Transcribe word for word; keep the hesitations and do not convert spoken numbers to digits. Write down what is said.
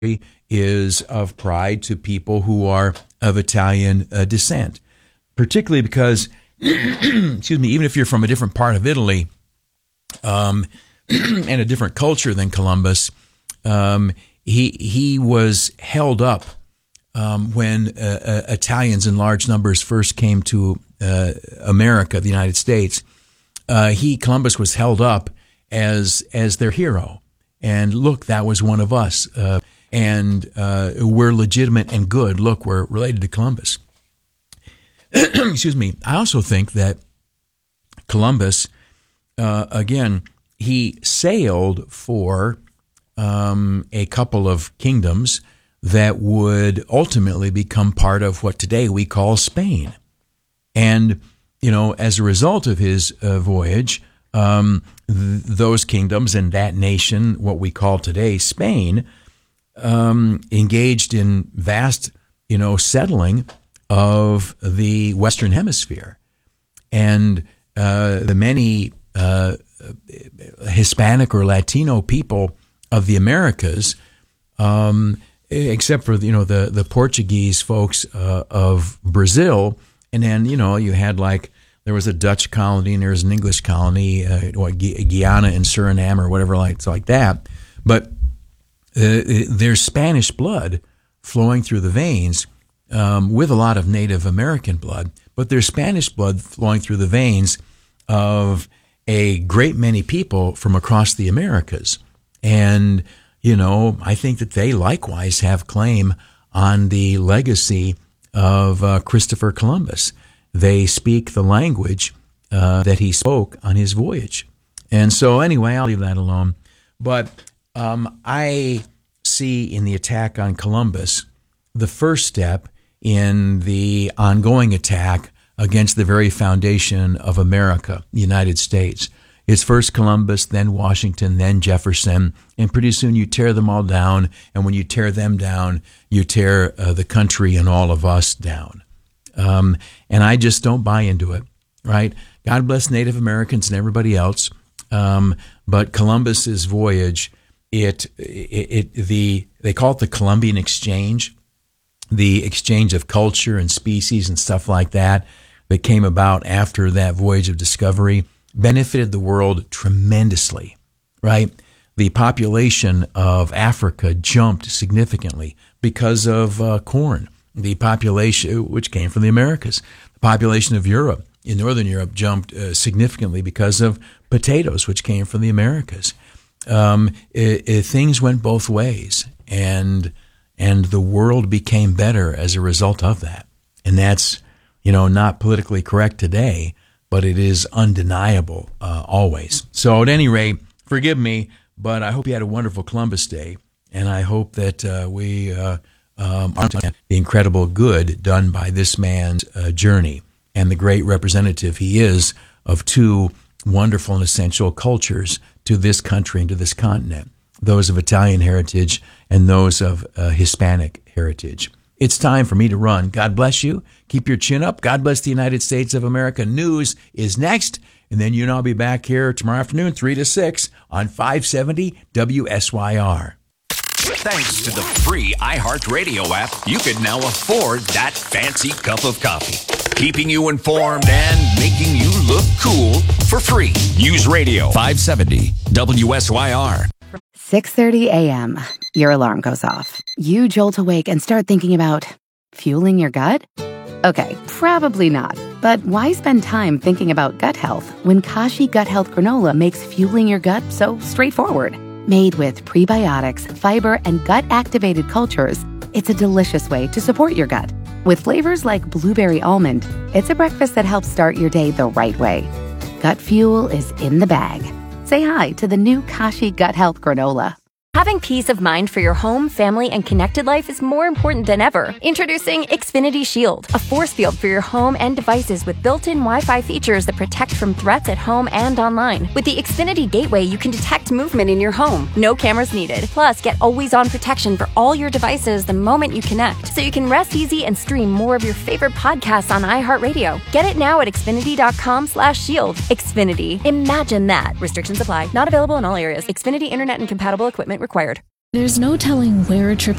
is of pride to people who are of Italian uh, descent, particularly because, excuse me, even if you're from a different part of Italy um, and a different culture than Columbus, um, he he was held up um, when uh, uh, Italians in large numbers first came to uh, America, the United States. Uh, he Columbus was held up as as their hero, and look, that was one of us. Uh, And uh, we're legitimate and good. Look, we're related to Columbus. Excuse me. I also think that Columbus, uh, again, he sailed for um, a couple of kingdoms that would ultimately become part of what today we call Spain. And, you know, as a result of his uh, voyage, um, th- those kingdoms and that nation, what we call today Spain, Um, engaged in vast, you know, settling of the Western Hemisphere, and uh, the many uh, Hispanic or Latino people of the Americas, um, except for you know the the Portuguese folks uh, of Brazil, and then you know you had like there was a Dutch colony and there was an English colony, uh, what Guyana and Suriname or whatever like like that, but Uh, there's Spanish blood flowing through the veins um, with a lot of Native American blood, but there's Spanish blood flowing through the veins of a great many people from across the Americas. And, you know, I think that they likewise have claim on the legacy of uh, Christopher Columbus. They speak the language uh, that he spoke on his voyage. And so anyway, I'll leave that alone. But Um, I see in the attack on Columbus the first step in the ongoing attack against the very foundation of America, the United States. It's first Columbus, then Washington, then Jefferson, and pretty soon you tear them all down, and when you tear them down, you tear uh, the country and all of us down. Um, and I just don't buy into it, right? God bless Native Americans and everybody else, um, but Columbus's voyage, It, it, it, the, they call it the Columbian Exchange, the exchange of culture and species and stuff like that, that came about after that voyage of discovery, benefited the world tremendously, right? The population of Africa jumped significantly because of uh, corn. The population, which came from the Americas, the population of Europe, in Northern Europe, jumped uh, significantly because of potatoes, which came from the Americas. Um, it, it, things went both ways, and and the world became better as a result of that. And that's, you know, not politically correct today, but it is undeniable uh, always. So at any rate, forgive me, but I hope you had a wonderful Columbus Day, and I hope that uh, we uh, um, are the incredible good done by this man's uh, journey and the great representative he is of two wonderful and essential cultures to this country and to this continent, those of Italian heritage and those of uh, Hispanic heritage. It's time for me to run. God bless you. Keep your chin up. God bless the United States of America. News is next, and then you and I'll be back here tomorrow afternoon, three to six on five seventy W S Y R. Thanks to the free iHeartRadio app, you can now afford that fancy cup of coffee, keeping you informed and making you look cool for free. Use Radio five seventy W S Y R. six thirty a.m. Your alarm goes off. You jolt awake and start thinking about fueling your gut? Okay, probably not. But why spend time thinking about gut health when Kashi Gut Health Granola makes fueling your gut so straightforward? Made with prebiotics, fiber, and gut-activated cultures, it's a delicious way to support your gut. With flavors like blueberry almond, it's a breakfast that helps start your day the right way. Gut fuel is in the bag. Say hi to the new Kashi Gut Health Granola. Having peace of mind for your home, family, and connected life is more important than ever. Introducing Xfinity Shield, a force field for your home and devices with built-in Wi-Fi features that protect from threats at home and online. With the Xfinity Gateway, you can detect movement in your home. No cameras needed. Plus, get always-on protection for all your devices the moment you connect, so you can rest easy and stream more of your favorite podcasts on iHeartRadio. Get it now at Xfinity.com slash shield. Xfinity. Imagine that. Restrictions apply. Not available in all areas. Xfinity Internet and compatible equipment required. There's no telling where a trip